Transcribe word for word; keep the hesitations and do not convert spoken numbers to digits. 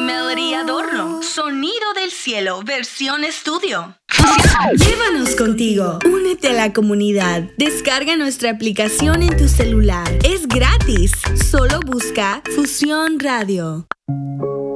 Melody Adorno. Sonido del cielo, versión estudio. Llévanos contigo. Únete a la comunidad. Descarga nuestra aplicación en tu celular. Es gratis. Solo busca Fusión Radio.